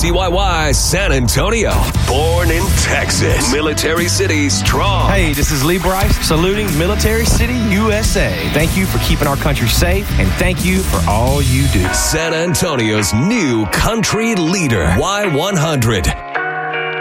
KZYY San Antonio. Born in Texas. Military City strong. Hey, this is Lee Bryce saluting Military City, USA. Thank you for keeping our country safe, and thank you for all you do. San Antonio's new country leader, Y100.